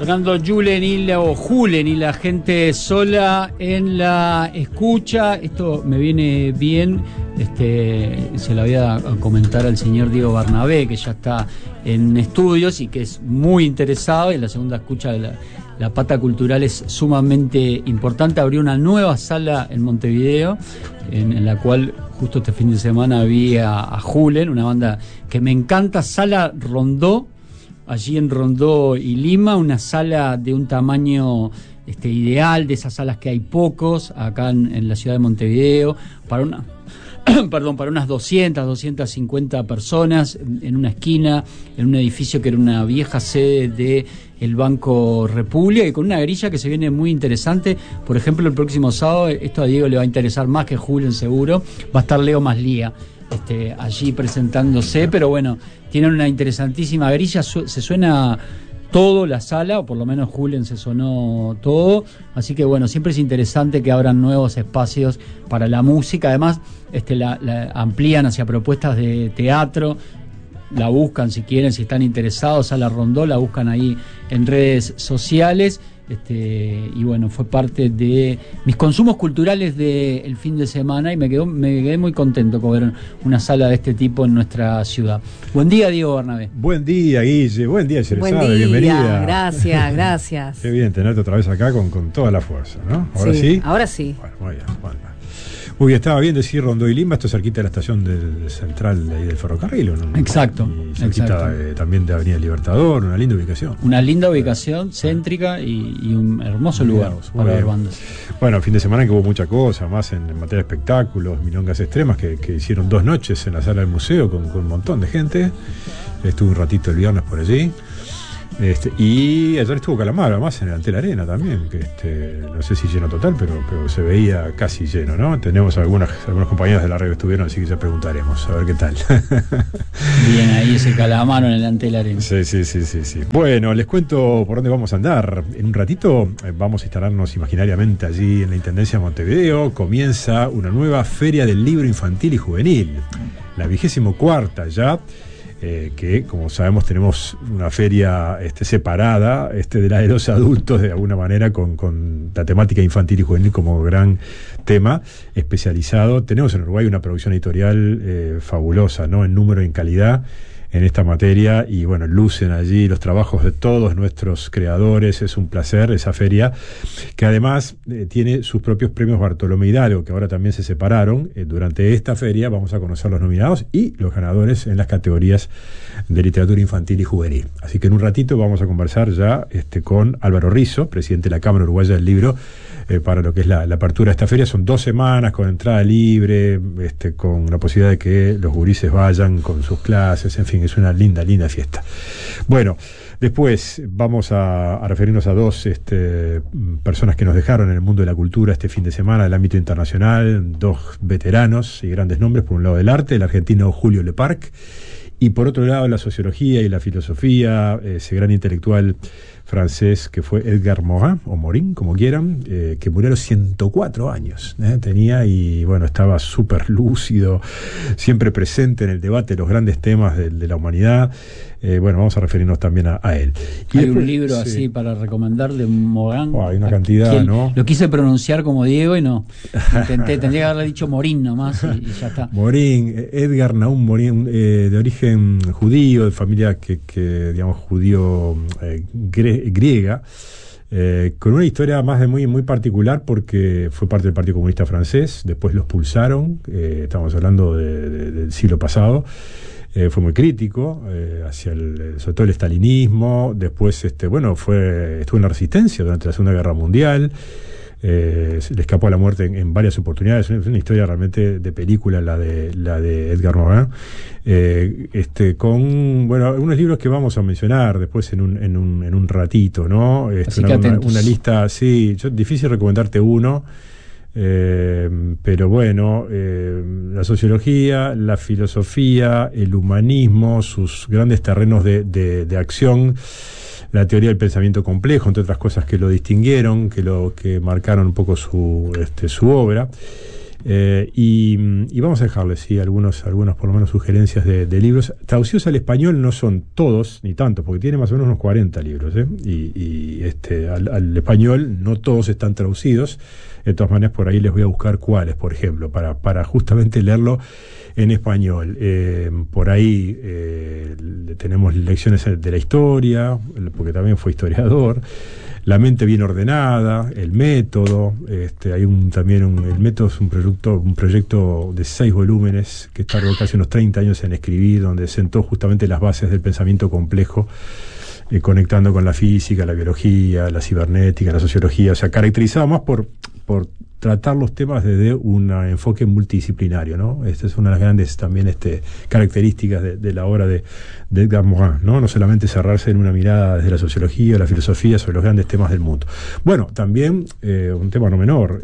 Sonando Julen y la gente sola en la escucha. Esto me viene bien. Se lo voy a comentar al señor Diego Barnabé, que ya está en estudios y que es muy interesado. Y en la segunda escucha de la pata cultural es sumamente importante. Abrió una nueva sala en Montevideo, en la cual justo este fin de semana vi a Julen, una banda que me encanta, Sala Rondó, allí en Rondó y Lima, una sala de un tamaño ideal, de esas salas que hay pocos acá en la ciudad de Montevideo, para unas 250 personas, en una esquina, en un edificio que era una vieja sede de el Banco República, y con una grilla que se viene muy interesante. Por ejemplo, el próximo sábado, esto a Diego le va a interesar más que Julen seguro, va a estar Leo Maslía allí presentándose, pero bueno, tienen una interesantísima grilla, se suena todo la sala, o por lo menos Julen se sonó todo, así que bueno, siempre es interesante que abran nuevos espacios para la música. Además la amplían hacia propuestas de teatro, la buscan si quieren, si están interesados, Sala Rondó, la buscan ahí en redes sociales. Y bueno, fue parte de mis consumos culturales del fin de semana y me quedé muy contento con ver una sala de este tipo en nuestra ciudad. Buen día, Diego Bernabé. Buen día, Guille. Buen día, Yerezade. Bienvenida. Gracias. Qué bien tenerte otra vez acá con toda la fuerza, ¿no? ¿Ahora sí? Ahora sí. Bueno, muy bien. Muy bien, estaba bien decir Rondó y Lima, esto es cerquita de la estación central de ahí del ferrocarril, ¿no? Exacto. Y cerquita también de Avenida Libertador, una linda ubicación. Una linda ubicación, céntrica y un hermoso lugar para ver bandas. Bueno, fin de semana que hubo mucha cosa, más en materia de espectáculos, milongas extremas, que hicieron 2 noches en la sala del museo con un montón de gente. Estuve un ratito el viernes por allí. Y ayer estuvo Calamaro, además en el Antel Arena también, que no sé si lleno total, pero se veía casi lleno, ¿no? Tenemos algunos compañeros de la red que estuvieron, así que ya preguntaremos, a ver qué tal. Bien, ahí ese Calamaro en el Antel Arena. Sí. Bueno, les cuento por dónde vamos a andar. En un ratito vamos a instalarnos imaginariamente allí en la Intendencia de Montevideo. Comienza una nueva Feria del Libro Infantil y Juvenil, la 24ª ya. Que como sabemos tenemos una feria separada de la de los adultos, de alguna manera con la temática infantil y juvenil como gran tema especializado. Tenemos en Uruguay una producción editorial fabulosa, ¿no? En número y en calidad en esta materia, y bueno, lucen allí los trabajos de todos nuestros creadores. Es un placer esa feria, que además tiene sus propios premios Bartolomé Hidalgo, que ahora también se separaron. Durante esta feria vamos a conocer los nominados y los ganadores en las categorías de literatura infantil y juvenil. Así que en un ratito vamos a conversar ya con Álvaro Rizzo, presidente de la Cámara Uruguaya del Libro, para lo que es la apertura de esta feria. Son 2 semanas con entrada libre, con la posibilidad de que los gurises vayan con sus clases, en fin, es una linda fiesta. Bueno, después vamos a referirnos a 2 personas que nos dejaron en el mundo de la cultura este fin de semana del ámbito internacional, 2 veteranos y grandes nombres. Por un lado del arte, el argentino Julio Leparc, y por otro lado la sociología y la filosofía, ese gran intelectual francés que fue Edgar Morin, o Morin, como quieran, que murió a los 104 años, tenía, y bueno, estaba súper lúcido, siempre presente en el debate de los grandes temas de la humanidad. Bueno, vamos a referirnos también a él. Y hay después, un libro así para recomendar de Morin. Hay una cantidad, ¿no? Lo quise pronunciar como Diego y no. Tendría que haberle dicho Morin nomás y ya está. Morin, Edgar Nahum Morin, de origen judío, de familia que digamos, judío griega, con una historia más de muy particular, porque fue parte del Partido Comunista Francés, después lo expulsaron, estamos hablando del siglo pasado. Fue muy crítico hacia sobre todo el estalinismo. Después estuvo en la resistencia durante la Segunda Guerra Mundial. Se le escapó a la muerte en varias oportunidades. Es una historia realmente de película la de Edgar Morin, con algunos libros que vamos a mencionar después en un ratito, ¿no? Una lista, sí, difícil recomendarte uno. Pero bueno, la sociología, la filosofía, el humanismo, sus grandes terrenos de acción, la teoría del pensamiento complejo, entre otras cosas que lo distinguieron, que marcaron un poco su obra. Y vamos a dejarles, sí, algunos por lo menos sugerencias de libros. Traducidos al español no son todos, ni tantos, porque tiene más o menos unos 40 libros, y al español no todos están traducidos. De todas maneras, por ahí les voy a buscar cuáles, por ejemplo, para justamente leerlo en español. Por ahí tenemos lecciones de la historia, porque también fue historiador. La mente bien ordenada, el método, hay el método es un proyecto de 6 volúmenes que tardó casi unos 30 años en escribir, donde sentó justamente las bases del pensamiento complejo, conectando con la física, la biología, la cibernética, la sociología, o sea, caracterizado más por tratar los temas desde un enfoque multidisciplinario, ¿no? Esta es una de las grandes también características de la obra de Edgar Morin, ¿no? No solamente cerrarse en una mirada desde la sociología o la filosofía sobre los grandes temas del mundo. Bueno, también un tema no menor,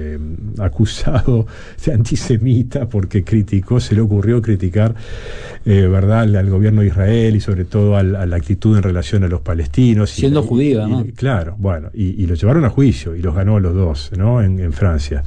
acusado de antisemita porque se le ocurrió criticar, ¿verdad?, al gobierno de Israel y sobre todo a la actitud en relación a los palestinos. Siendo judío, ¿no? Claro, bueno, y los llevaron a juicio y los ganó los dos, ¿no? En Francia,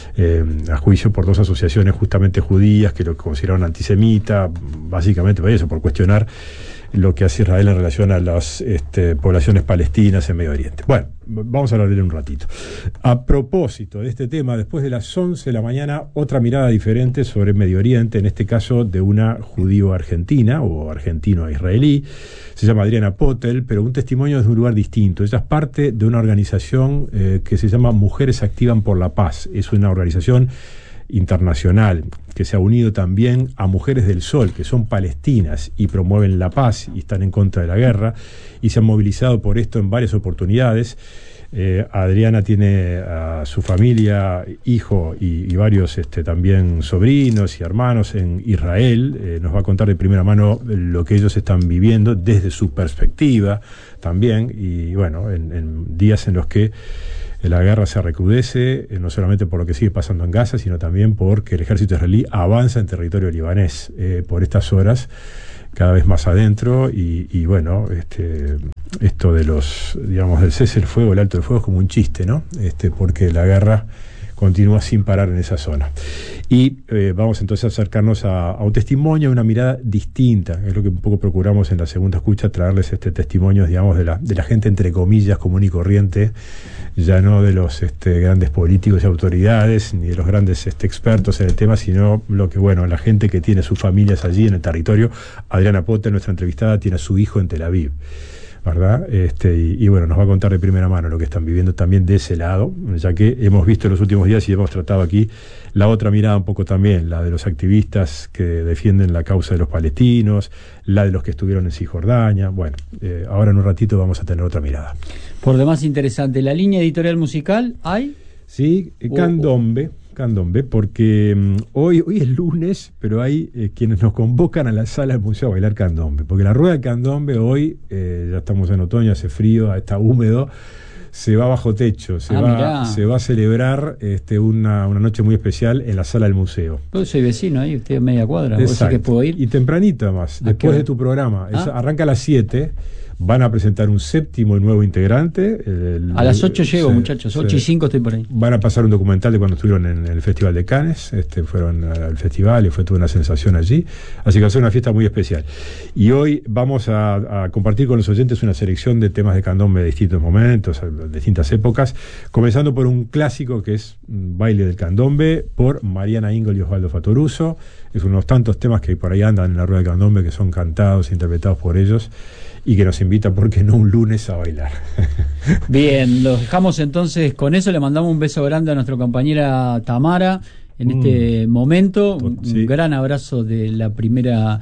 a juicio por 2 asociaciones justamente judías que lo consideraron antisemita, básicamente por eso, por cuestionar lo que hace Israel en relación a las poblaciones palestinas en Medio Oriente. Bueno, vamos a hablar de él un ratito. A propósito de este tema, después de las 11 de la mañana, otra mirada diferente sobre Medio Oriente, en este caso de una judío-argentina o argentino-israelí. Se llama Adriana Potel, pero un testimonio desde un lugar distinto. Ella es parte de una organización que se llama Mujeres Activan por la Paz. Es una organización internacional que se ha unido también a Mujeres del Sol, que son palestinas y promueven la paz y están en contra de la guerra, y se han movilizado por esto en varias oportunidades. Adriana tiene a su familia, hijo y varios también sobrinos y hermanos en Israel. Nos va a contar de primera mano lo que ellos están viviendo desde su perspectiva también, y bueno, en días en los que la guerra se recrudece, no solamente por lo que sigue pasando en Gaza, sino también porque el ejército israelí avanza en territorio libanés por estas horas, cada vez más adentro, y bueno, esto de del cese del fuego, el alto del fuego, es como un chiste, ¿no? Porque la guerra continúa sin parar en esa zona. Y vamos entonces a acercarnos a un testimonio, a una mirada distinta. Es lo que un poco procuramos en la segunda escucha, traerles testimonios, digamos, de la gente, entre comillas, común y corriente, ya no de los grandes políticos y autoridades, ni de los grandes expertos en el tema, sino la gente que tiene sus familias allí en el territorio. Adriana Potel, nuestra entrevistada, tiene a su hijo en Tel Aviv, ¿verdad? Y bueno, nos va a contar de primera mano lo que están viviendo también de ese lado, ya que hemos visto en los últimos días y hemos tratado aquí la otra mirada un poco también, la de los activistas que defienden la causa de los palestinos, la de los que estuvieron en Cisjordania. Bueno, ahora en un ratito vamos a tener otra mirada. Por demás interesante. ¿La línea editorial musical hay? Sí, Candombe, porque hoy es lunes, pero hay quienes nos convocan a la sala del museo a bailar candombe, porque la rueda de candombe hoy, ya estamos en otoño, hace frío, está húmedo, se va bajo techo, se va a celebrar una noche muy especial en la sala del museo. Yo soy vecino ahí, estoy a media cuadra, ¿vos que puedo ir? Y tempranito además, después de tu programa, arranca a las 7. Van a presentar un 7º y nuevo integrante. A las 8 llego, muchachos. 8:05 estoy por ahí. Van a pasar un documental de cuando estuvieron en el Festival de Cannes. Fueron al festival y fue toda una sensación allí. Así que va a ser una fiesta muy especial. Y hoy vamos a compartir con los oyentes una selección de temas de candombe de distintos momentos, de distintas épocas. Comenzando por un clásico que es Baile del Candombe, por Mariana Ingol y Osvaldo Fattoruso. Es uno de los tantos temas que por ahí andan en la rueda del candombe, que son cantados e interpretados por ellos, y que nos invita, ¿por qué no?, un lunes a bailar. Bien, los dejamos entonces con eso. Le mandamos un beso grande a nuestra compañera Tamara en este momento. Sí. Un gran abrazo desde la primera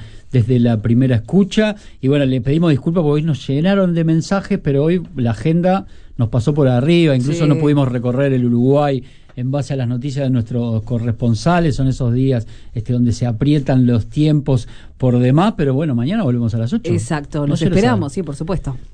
escucha. Y bueno, le pedimos disculpas porque hoy nos llenaron de mensajes, pero hoy la agenda nos pasó por arriba. Incluso no pudimos recorrer el Uruguay en base a las noticias de nuestros corresponsales. Son esos días donde se aprietan los tiempos por demás, pero bueno, mañana volvemos a las 8. Exacto, nos esperamos, sí, por supuesto.